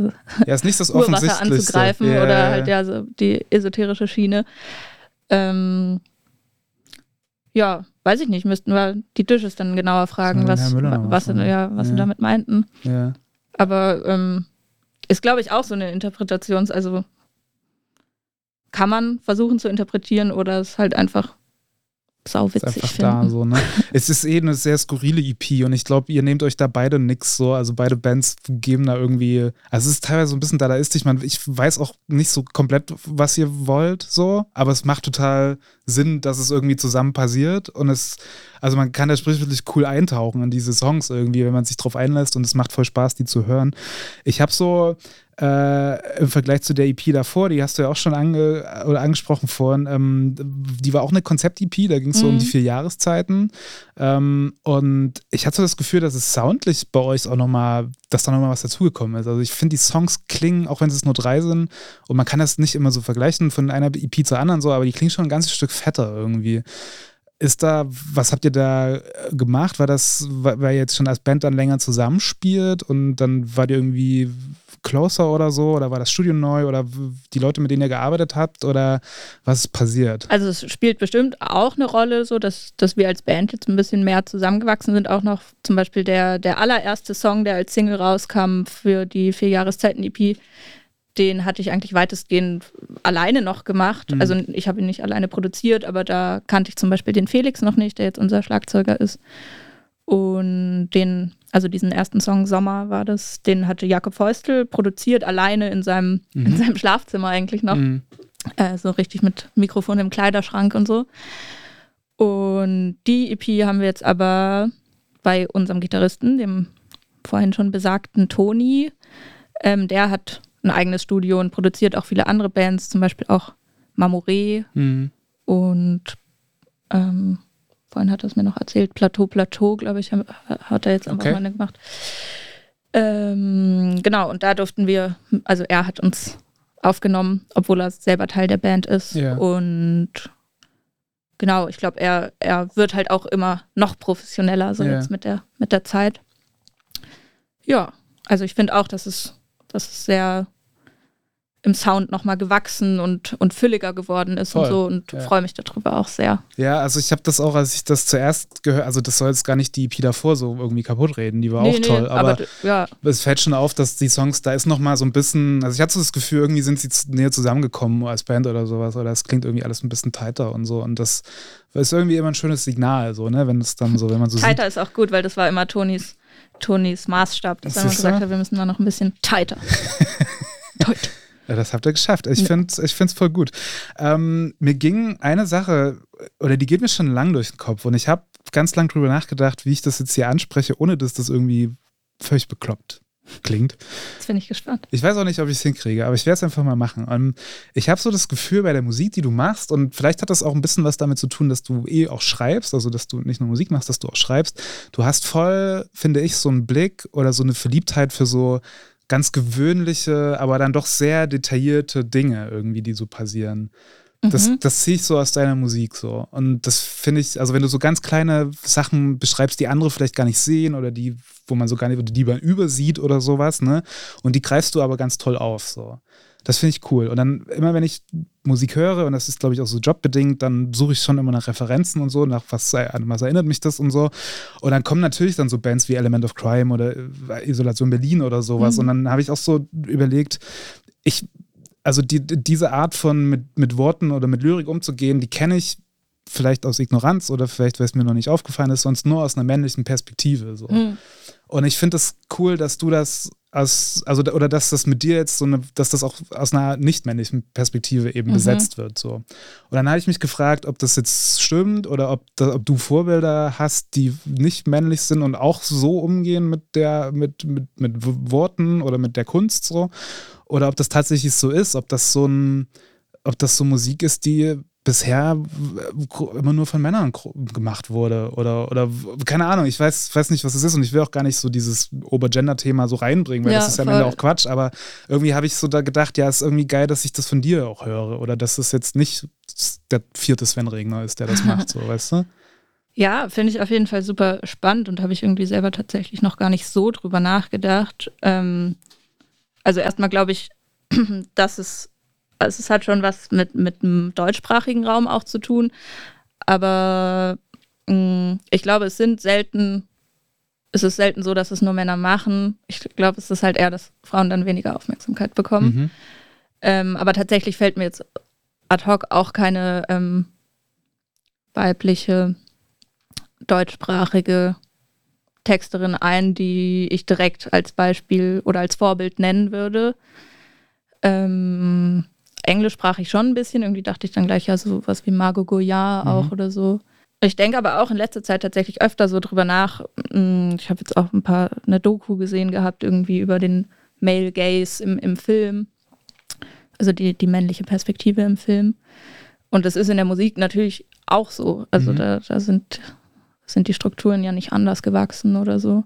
Ja, ist nicht das Urwasser Offensichtlichste. anzugreifen oder halt ja so die esoterische Schiene. Ja, weiß ich nicht, müssten wir die Dishes dann genauer fragen, was sie damit meinten. Ja. Aber ist, glaube ich, auch so eine also kann man versuchen zu interpretieren oder ist halt einfach sauwitzig ist einfach finden. Da, so, ne? Es ist eine sehr skurrile EP und ich glaube, ihr nehmt euch da beide nix so, also beide Bands geben da irgendwie, also es ist teilweise so ein bisschen dadaistisch, ich weiß auch nicht so komplett, was ihr wollt, so, aber es macht total Sinn, dass es irgendwie zusammen passiert und also man kann da sprichwörtlich cool eintauchen in diese Songs irgendwie, wenn man sich drauf einlässt und es macht voll Spaß, die zu hören. Ich habe so im Vergleich zu der EP davor, die hast du ja auch schon angesprochen vorhin, die war auch eine Konzept-EP, da ging es so um die 4 Jahreszeiten und ich hatte so das Gefühl, dass es soundlich bei euch auch nochmal, dass da nochmal was dazugekommen ist. Also ich finde, die Songs klingen, auch wenn es nur 3 sind und man kann das nicht immer so vergleichen von einer EP zur anderen so, aber die klingen schon ein ganzes Stück fetter irgendwie. Was habt ihr da gemacht? War das, weil ihr jetzt schon als Band dann länger zusammenspielt und dann wart ihr irgendwie closer oder so? Oder war das Studio neu? Oder die Leute, mit denen ihr gearbeitet habt? Oder was ist passiert? Also es spielt bestimmt auch eine Rolle, so dass wir als Band jetzt ein bisschen mehr zusammengewachsen sind. Auch noch zum Beispiel der allererste Song, der als Single rauskam für die 4 Jahreszeiten-EP, den hatte ich eigentlich weitestgehend alleine noch gemacht. Also ich habe ihn nicht alleine produziert, aber da kannte ich zum Beispiel den Felix noch nicht, der jetzt unser Schlagzeuger ist. Und diesen ersten Song Sommer war das, den hatte Jakob Feustel produziert, alleine in seinem Schlafzimmer eigentlich noch. So richtig mit Mikrofon im Kleiderschrank und so. Und die EP haben wir jetzt aber bei unserem Gitarristen, dem vorhin schon besagten Toni, der hat ein eigenes Studio und produziert auch viele andere Bands, zum Beispiel auch Mamoré und vorhin hat er es mir noch erzählt, Plateau, glaube ich, hat er jetzt einfach mal gemacht. Genau, und da durften wir, also er hat uns aufgenommen, obwohl er selber Teil der Band ist und genau, ich glaube, er wird halt auch immer noch professioneller, so jetzt mit der Zeit. Ja, also ich finde auch, dass es sehr im Sound nochmal gewachsen und fülliger geworden ist. Voll. Und so und freue mich darüber auch sehr. Ja, also ich habe das auch, als ich das zuerst gehört, also das soll jetzt gar nicht die EP davor so irgendwie kaputt reden, die war auch toll, aber es fällt schon auf, dass die Songs, da ist nochmal so ein bisschen, also ich hatte so das Gefühl, irgendwie sind sie näher zusammengekommen als Band oder sowas, oder es klingt irgendwie alles ein bisschen tighter und so und das ist irgendwie immer ein schönes Signal, so, ne, wenn es dann so, wenn man so tighter ist auch gut, weil das war immer Tonis Maßstab, dass er immer gesagt hat, wir müssen da noch ein bisschen tighter. Ja, das habt ihr geschafft. Ich find's voll gut. Mir ging eine Sache, oder die geht mir schon lang durch den Kopf und ich habe ganz lang drüber nachgedacht, wie ich das jetzt hier anspreche, ohne dass das irgendwie völlig bekloppt klingt. Jetzt bin ich gespannt. Ich weiß auch nicht, ob ich es hinkriege, aber ich werde es einfach mal machen. Und ich habe so das Gefühl bei der Musik, die du machst, und vielleicht hat das auch ein bisschen was damit zu tun, dass du auch schreibst, also dass du nicht nur Musik machst, dass du auch schreibst. Du hast voll, finde ich, so einen Blick oder so eine Verliebtheit für so ganz gewöhnliche, aber dann doch sehr detaillierte Dinge irgendwie, die so passieren. Das ziehe ich so aus deiner Musik so. Und das finde ich, also wenn du so ganz kleine Sachen beschreibst, die andere vielleicht gar nicht sehen oder die, wo man so gar nicht, oder die man übersieht oder sowas, ne? Und die greifst du aber ganz toll auf, so. Das finde ich cool. Und dann immer, wenn ich Musik höre, und das ist, glaube ich, auch so jobbedingt, dann suche ich schon immer nach Referenzen und so, nach was erinnert mich das und so. Und dann kommen natürlich dann so Bands wie Element of Crime oder Isolation Berlin oder sowas. Und dann habe ich auch so überlegt, also diese Art von mit Worten oder mit Lyrik umzugehen, die kenne ich vielleicht aus Ignoranz oder vielleicht, weil es mir noch nicht aufgefallen ist, sonst nur aus einer männlichen Perspektive. So. Und ich finde es cool, dass du das oder dass das mit dir jetzt dass das auch aus einer nicht-männlichen Perspektive eben besetzt wird. So. Und dann habe ich mich gefragt, ob das jetzt stimmt oder ob du Vorbilder hast, die nicht männlich sind und auch so umgehen mit Worten oder mit der Kunst so. Oder ob das tatsächlich so ist, ob das so Musik ist, die bisher immer nur von Männern gemacht wurde oder keine Ahnung, ich weiß nicht, was es ist und ich will auch gar nicht so dieses Obergender-Thema so reinbringen, weil das ist ja am Ende auch Quatsch, aber irgendwie habe ich so da gedacht, ja, ist irgendwie geil, dass ich das von dir auch höre oder dass es jetzt nicht der 4. Sven Regner ist, der das macht, so, weißt du? Ja, finde ich auf jeden Fall super spannend und habe ich irgendwie selber tatsächlich noch gar nicht so drüber nachgedacht. Also erstmal glaube ich, dass es hat schon was mit dem deutschsprachigen Raum auch zu tun, aber ich glaube, es ist selten so, dass es nur Männer machen. Ich glaube, es ist halt eher, dass Frauen dann weniger Aufmerksamkeit bekommen. Aber tatsächlich fällt mir jetzt ad hoc auch keine weibliche deutschsprachige Texterin ein, die ich direkt als Beispiel oder als Vorbild nennen würde. Englisch sprach ich schon ein bisschen. Irgendwie dachte ich dann gleich ja so was wie Margot Goyard auch oder so. Ich denke aber auch in letzter Zeit tatsächlich öfter so drüber nach. Ich habe jetzt auch eine Doku gesehen gehabt, irgendwie über den Male Gaze im Film. Also die männliche Perspektive im Film. Und das ist in der Musik natürlich auch so. Also da sind die Strukturen ja nicht anders gewachsen oder so.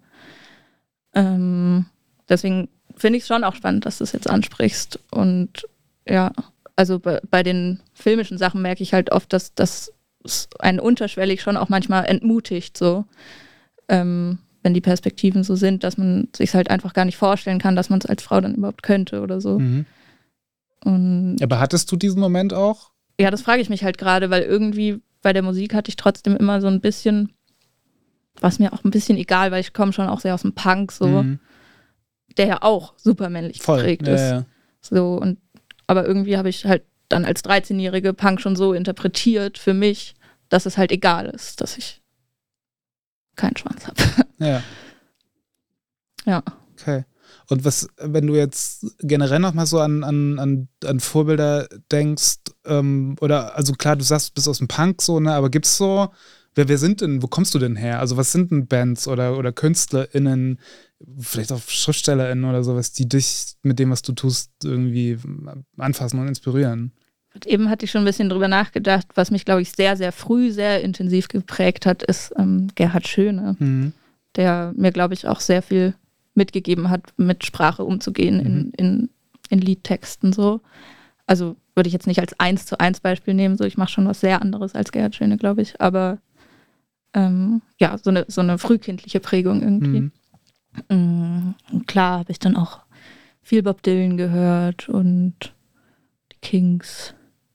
Deswegen finde ich es schon auch spannend, dass du es jetzt ansprichst. Und ja, also bei den filmischen Sachen merke ich halt oft, dass das einen unterschwellig schon auch manchmal entmutigt, so, wenn die Perspektiven so sind, dass man sich halt einfach gar nicht vorstellen kann, dass man es als Frau dann überhaupt könnte oder so. Und aber hattest du diesen Moment auch? Ja, das frage ich mich halt gerade, weil irgendwie bei der Musik hatte ich trotzdem immer so ein bisschen, was mir auch ein bisschen egal, weil ich komme schon auch sehr aus dem Punk, so, der ja auch super männlich geprägt ist. Ja. So, aber irgendwie habe ich halt dann als 13-jährige Punk schon so interpretiert für mich, dass es halt egal ist, dass ich keinen Schwanz habe. Ja. Ja. Okay. Und was, wenn du jetzt generell nochmal so an Vorbilder denkst, oder, also klar, du sagst, du bist aus dem Punk so, ne, aber gibt's so, wer sind denn, wo kommst du denn her? Also was sind denn Bands oder KünstlerInnen, vielleicht auch SchriftstellerInnen oder sowas, die dich mit dem, was du tust, irgendwie anfassen und inspirieren? Und eben hatte ich schon ein bisschen drüber nachgedacht, was mich, glaube ich, sehr, sehr früh sehr intensiv geprägt hat, ist Gerhard Schöne, der mir, glaube ich, auch sehr viel mitgegeben hat, mit Sprache umzugehen in Liedtexten so. Also würde ich jetzt nicht als 1:1 Beispiel nehmen, so ich mache schon was sehr anderes als Gerhard Schöne, glaube ich, aber ja, so eine frühkindliche Prägung irgendwie. Und klar habe ich dann auch viel Bob Dylan gehört und die Kings.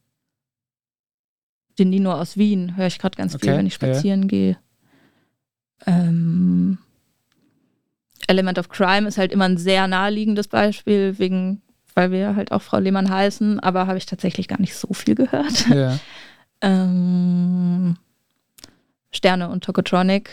Den Nino aus Wien höre ich gerade ganz viel, wenn ich spazieren gehe. Element of Crime ist halt immer ein sehr naheliegendes Beispiel, weil wir halt auch Frau Lehmann heißen, aber habe ich tatsächlich gar nicht so viel gehört. Ja. Sterne und Tokotronic,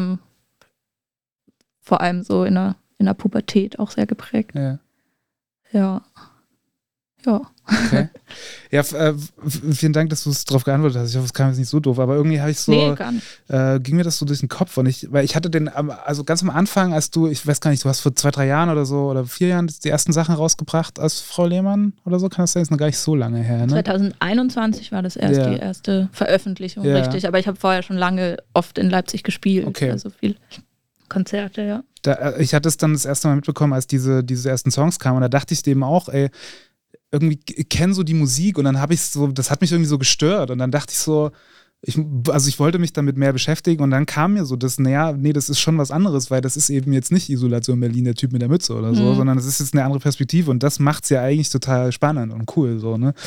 vor allem so in der Pubertät auch sehr geprägt. Ja. Okay. Ja, vielen Dank, dass du es darauf geantwortet hast. Ich hoffe, es kam jetzt nicht so doof, aber irgendwie habe ich so, Nee, gar nicht. Ging mir das so durch den Kopf weil ich hatte also ganz am Anfang, als ich weiß gar nicht, du hast vor 2-3 Jahren oder so oder 4 Jahren die ersten Sachen rausgebracht als Frau Lehmann oder so, kann das sein? Das ist noch gar nicht so lange her, ne? 2021 war das erst die erste Veröffentlichung, richtig, aber ich habe vorher schon lange oft in Leipzig gespielt, also viel Konzerte, ja. Ich hatte es dann das erste Mal mitbekommen, als diese ersten Songs kamen und da dachte ich eben auch, ey, irgendwie kenne so die Musik und dann habe ich so, das hat mich irgendwie so gestört und dann dachte ich so, ich wollte mich damit mehr beschäftigen und dann kam mir so das, das ist schon was anderes, weil das ist eben jetzt nicht Isolation Berlin, der Typ mit der Mütze oder so, sondern das ist jetzt eine andere Perspektive und das macht es ja eigentlich total spannend und cool, so, ne?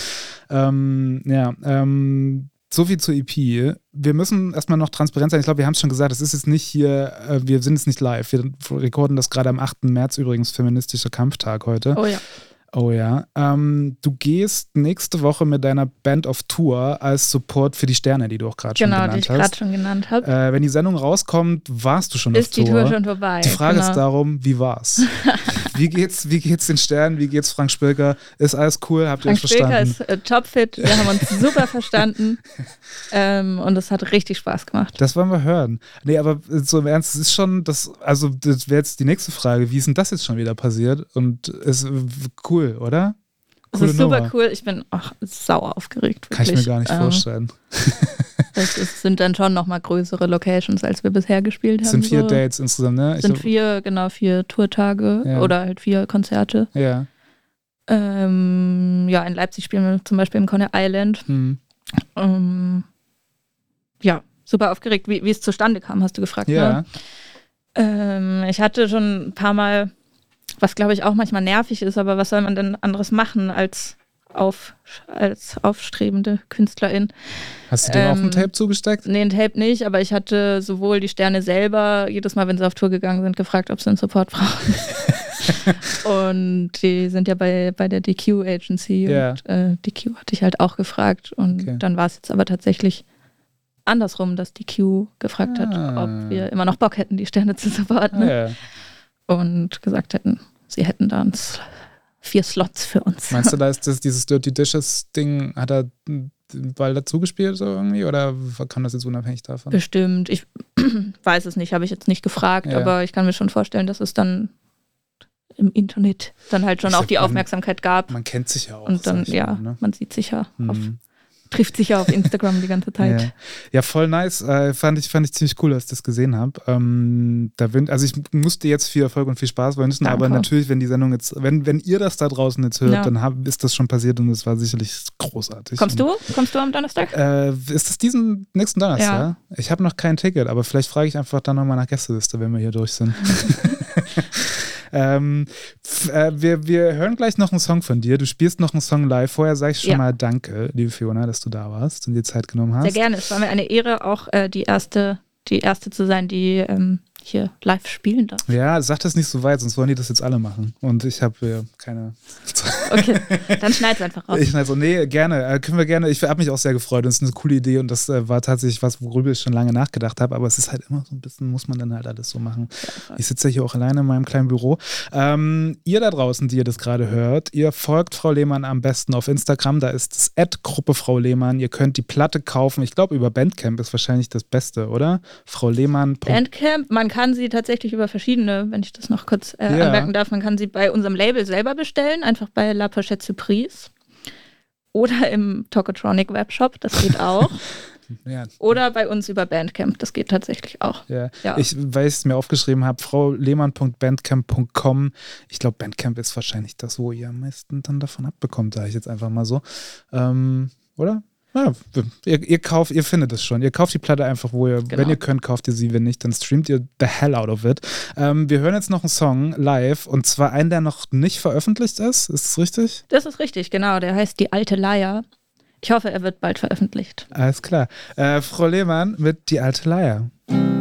So viel zur EP. Wir müssen erstmal noch transparent sein. Ich glaube, wir haben es schon gesagt, es ist jetzt nicht hier, wir sind jetzt nicht live. Wir recorden das gerade am 8. März übrigens, feministischer Kampftag heute. Oh ja. Oh ja. Du gehst nächste Woche mit deiner Band auf Tour als Support für die Sterne, die du auch gerade schon genannt hast. Genau, die ich gerade schon genannt habe. Wenn die Sendung rauskommt, warst du schon auf Tour. Ist die Tour schon vorbei. Die Frage ist darum, wie war's? Wie geht's den Sternen? Wie geht's Frank Spilker? Ist alles cool? Habt ihr euch verstanden? Frank Spilker ist topfit. Wir haben uns super verstanden. Und es hat richtig Spaß gemacht. Das wollen wir hören. Nee, aber so im Ernst, es ist schon, das wäre jetzt die nächste Frage. Wie ist denn das jetzt schon wieder passiert? Und es ist cool, oder? Das ist super cool. Ich bin sauer aufgeregt. Wirklich. Kann ich mir gar nicht vorstellen. Das sind dann schon nochmal größere Locations, als wir bisher gespielt haben. Es sind 4 Dates insgesamt, ne? Es sind 4 Tourtage oder halt 4 Konzerte. Ja. In Leipzig spielen wir zum Beispiel im Coney Island. Super aufgeregt. Wie es zustande kam, hast du gefragt, ja. Ne? Ich hatte schon ein paar Mal Was glaube ich auch manchmal nervig ist, aber was soll man denn anderes machen als aufstrebende Künstlerin? Hast du dem auch ein Tape zugesteckt? Nee, ein Tape nicht, aber ich hatte sowohl die Sterne selber, jedes Mal, wenn sie auf Tour gegangen sind, gefragt, ob sie einen Support brauchen. Und die sind ja bei der DQ Agency und DQ hatte ich halt auch gefragt und dann war es jetzt aber tatsächlich andersrum, dass DQ gefragt hat, ob wir immer noch Bock hätten, die Sterne zu supporten und gesagt hätten, sie hätten da 4 Slots für uns. Meinst du, da ist dieses Dirty Dishes Ding, hat er Ball dazu gespielt so irgendwie oder kann das jetzt unabhängig davon? Bestimmt, ich weiß es nicht, habe ich jetzt nicht gefragt, aber ich kann mir schon vorstellen, dass es dann im Internet dann halt schon auch die Aufmerksamkeit gab. Man kennt sich ja auch. Und dann, man sieht sich ja trifft sich ja auf Instagram die ganze Zeit. Ja, voll nice. Fand ich ziemlich cool, als ich das gesehen habe. Also ich musste jetzt viel Erfolg und viel Spaß wünschen, aber natürlich, wenn die Sendung jetzt, wenn ihr das da draußen jetzt hört, dann ist das schon passiert und es war sicherlich großartig. Kommst du am Donnerstag? Ist das diesen nächsten Donnerstag? Ja. Ich habe noch kein Ticket, aber vielleicht frage ich einfach dann nochmal nach Gästeliste, wenn wir hier durch sind. Wir hören gleich noch einen Song von dir. Du spielst noch einen Song live. Vorher sage ich schon mal Danke, liebe Fiona, dass du da warst und dir Zeit genommen hast. Sehr gerne. Es war mir eine Ehre, auch die erste zu sein, die hier live spielen darf. Ja, sag das nicht so weit, sonst wollen die das jetzt alle machen. Und ich habe keine... Okay, dann schneid's einfach raus. Ich schneide so, nee, gerne. Können wir gerne. Ich habe mich auch sehr gefreut. Das ist eine coole Idee und das war tatsächlich was, worüber ich schon lange nachgedacht habe. Aber es ist halt immer so ein bisschen, muss man dann halt alles so machen. Ja, ich sitze ja hier auch alleine in meinem kleinen Büro. Ihr da draußen, die ihr das gerade hört, ihr folgt Frau Lehmann am besten auf Instagram. Da ist es @Gruppe Frau Lehmann. Ihr könnt die Platte kaufen. Ich glaube, über Bandcamp ist wahrscheinlich das Beste, oder? Frau Lehmann. Bandcamp, man kann sie tatsächlich über verschiedene, wenn ich das noch kurz anmerken darf, man kann sie bei unserem Label selber bestellen, einfach bei La Pochette Surprise oder im Tokotronic Webshop, das geht auch. Oder bei uns über Bandcamp, das geht tatsächlich auch. Ja. Weil ich es mir aufgeschrieben habe, fraulehmann.bandcamp.com. Ich glaube, Bandcamp ist wahrscheinlich das, wo ihr am meisten dann davon abbekommt, sage ich jetzt einfach mal so. Oder? Ja, ihr findet es schon. Ihr kauft die Platte einfach, wenn ihr könnt, kauft ihr sie. Wenn nicht, dann streamt ihr the hell out of it. Wir hören jetzt noch einen Song live und zwar einen, der noch nicht veröffentlicht ist. Ist das richtig? Das ist richtig, genau. Der heißt Die alte Leier. Ich hoffe, er wird bald veröffentlicht. Alles klar. Frau Lehmann mit Die alte Leier.